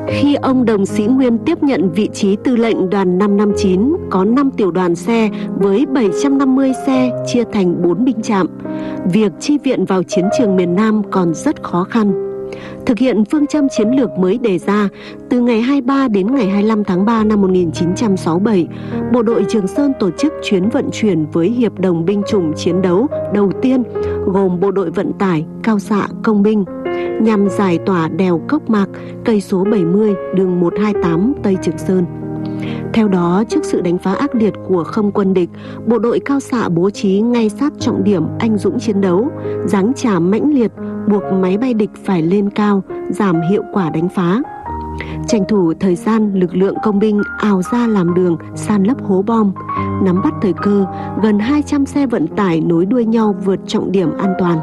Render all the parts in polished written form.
Khi ông Đồng Sĩ Nguyên tiếp nhận vị trí tư lệnh đoàn 559, có 5 tiểu đoàn xe với 750 xe chia thành 4 binh trạm. Việc chi viện vào chiến trường miền Nam còn rất khó khăn. Thực hiện phương châm chiến lược mới đề ra, từ ngày 23 đến ngày 25 tháng 3 năm 1967, Bộ đội Trường Sơn tổ chức chuyến vận chuyển với hiệp đồng binh chủng chiến đấu đầu tiên gồm bộ đội vận tải, cao xạ, công binh, nhằm giải tỏa đèo Cốc Mạc, cây số 70, đường 128 Tây Trường Sơn. Theo đó, trước sự đánh phá ác liệt của không quân địch, bộ đội cao xạ bố trí ngay sát trọng điểm anh dũng chiến đấu, giáng trả mãnh liệt, buộc máy bay địch phải lên cao, giảm hiệu quả đánh phá. Tranh thủ thời gian, lực lượng công binh ào ra làm đường, san lấp hố bom. Nắm bắt thời cơ, gần 200 xe vận tải nối đuôi nhau vượt trọng điểm an toàn.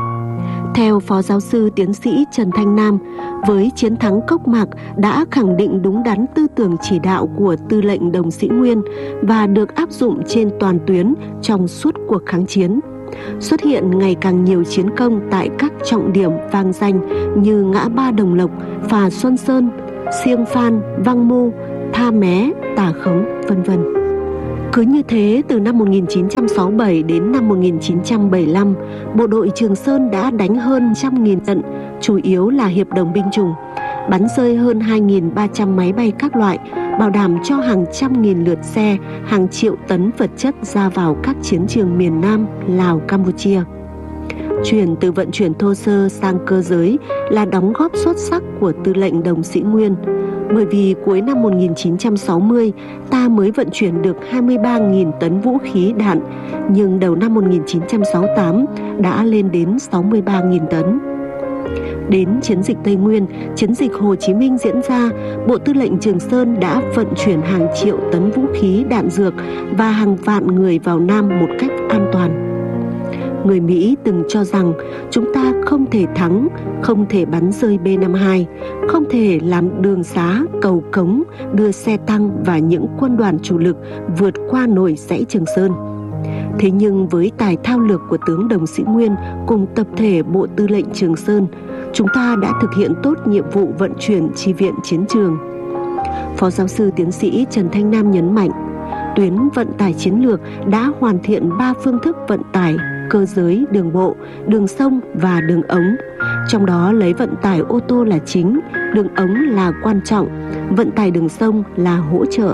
Theo Phó Giáo sư Tiến sĩ Trần Thanh Nam, với chiến thắng Cốc Mạc đã khẳng định đúng đắn tư tưởng chỉ đạo của Tư lệnh Đồng Sĩ Nguyên và được áp dụng trên toàn tuyến trong suốt cuộc kháng chiến. Xuất hiện ngày càng nhiều chiến công tại các trọng điểm vang danh như ngã ba Đồng Lộc, phà Xuân Sơn, Siêng Phan, Vang Mô, Tha Mé, Tà Khống, vân vân. Cứ như thế, từ năm 1967 đến năm 1975, bộ đội Trường Sơn đã đánh hơn 100.000 trận, chủ yếu là hiệp đồng binh chủng, bắn rơi hơn 2.300 máy bay các loại, bảo đảm cho hàng trăm nghìn lượt xe, hàng triệu tấn vật chất ra vào các chiến trường miền Nam, Lào, Campuchia. Chuyển từ vận chuyển thô sơ sang cơ giới là đóng góp xuất sắc của Tư lệnh Đồng Sĩ Nguyên. Bởi vì cuối năm 1960, ta mới vận chuyển được 23.000 tấn vũ khí đạn, nhưng đầu năm 1968 đã lên đến 63.000 tấn. Đến chiến dịch Tây Nguyên, chiến dịch Hồ Chí Minh diễn ra, Bộ Tư lệnh Trường Sơn đã vận chuyển hàng triệu tấn vũ khí đạn dược và hàng vạn người vào Nam một cách an toàn. Người Mỹ từng cho rằng chúng ta không thể thắng, không thể bắn rơi B-52, không thể làm đường xá, cầu cống, đưa xe tăng và những quân đoàn chủ lực vượt qua nổi dãy Trường Sơn. Thế nhưng với tài thao lược của tướng Đồng Sĩ Nguyên cùng tập thể Bộ Tư lệnh Trường Sơn, chúng ta đã thực hiện tốt nhiệm vụ vận chuyển chi viện chiến trường. Phó Giáo sư Tiến sĩ Trần Thanh Nam nhấn mạnh, tuyến vận tải chiến lược đã hoàn thiện 3 phương thức vận tải: cơ giới, đường bộ, đường sông và đường ống. Trong đó lấy vận tải ô tô là chính, đường ống là quan trọng, vận tải đường sông là hỗ trợ.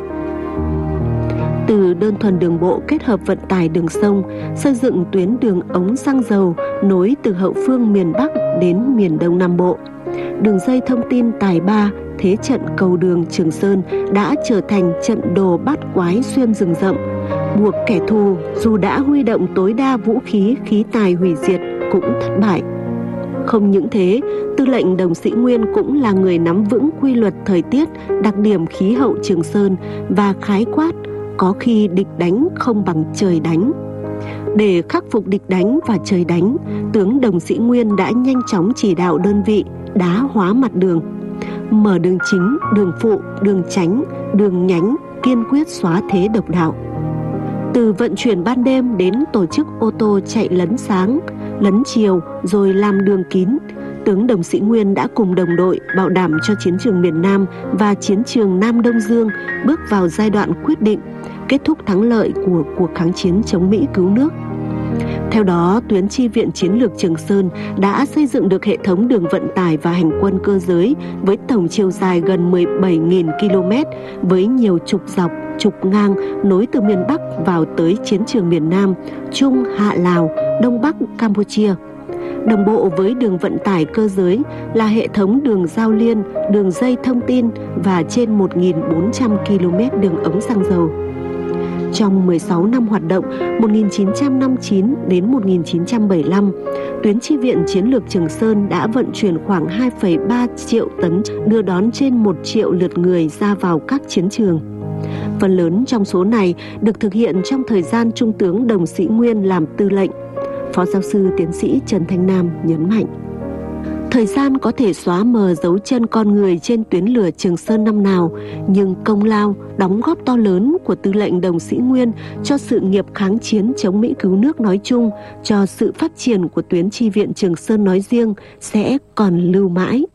Từ đơn thuần đường bộ kết hợp vận tải đường sông, xây dựng tuyến đường ống xăng dầu nối từ hậu phương miền Bắc đến miền Đông Nam Bộ. Đường dây thông tin Tài Ba, thế trận cầu đường Trường Sơn đã trở thành trận đồ bát quái xuyên rừng rậm, buộc kẻ thù dù đã huy động tối đa vũ khí, khí tài hủy diệt cũng thất bại. Không những thế, Tư lệnh Đồng Sĩ Nguyên cũng là người nắm vững quy luật thời tiết, đặc điểm khí hậu Trường Sơn và khái quát có khi địch đánh không bằng trời đánh. Để khắc phục địch đánh và trời đánh, tướng Đồng Sĩ Nguyên đã nhanh chóng chỉ đạo đơn vị đá hóa mặt đường, mở đường chính, đường phụ, đường tránh, đường nhánh, kiên quyết xóa thế độc đạo. Từ vận chuyển ban đêm đến tổ chức ô tô chạy lấn sáng, lấn chiều rồi làm đường kín, tướng Đồng Sĩ Nguyên đã cùng đồng đội bảo đảm cho chiến trường miền Nam và chiến trường Nam Đông Dương bước vào giai đoạn quyết định, kết thúc thắng lợi của cuộc kháng chiến chống Mỹ cứu nước. Theo đó, tuyến chi viện chiến lược Trường Sơn đã xây dựng được hệ thống đường vận tải và hành quân cơ giới với tổng chiều dài gần 17.000 km với nhiều trục dọc, trục ngang nối từ miền Bắc vào tới chiến trường miền Nam, Trung, Hạ Lào, Đông Bắc, Campuchia. Đồng bộ với đường vận tải cơ giới là hệ thống đường giao liên, đường dây thông tin và trên 1.400 km đường ống xăng dầu. Trong 16 năm hoạt động 1959 đến 1975, tuyến chi viện chiến lược Trường Sơn đã vận chuyển khoảng 2,3 triệu tấn, đưa đón trên 1 triệu lượt người ra vào các chiến trường. Phần lớn trong số này được thực hiện trong thời gian Trung tướng Đồng Sĩ Nguyên làm tư lệnh. Phó Giáo sư Tiến sĩ Trần Thanh Nam nhấn mạnh, thời gian có thể xóa mờ dấu chân con người trên tuyến lửa Trường Sơn năm nào, nhưng công lao, đóng góp to lớn của Tư lệnh Đồng Sĩ Nguyên cho sự nghiệp kháng chiến chống Mỹ cứu nước nói chung, cho sự phát triển của tuyến chi viện Trường Sơn nói riêng sẽ còn lưu mãi.